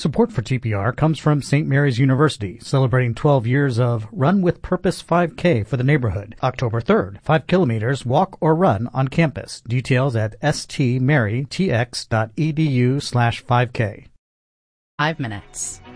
Support for TPR comes from St. Mary's University, celebrating 12 years of Run with Purpose 5K for the neighborhood. October 3rd, 5 kilometers, walk or run on campus. Details at stmarytx.edu/5K. 5 minutes.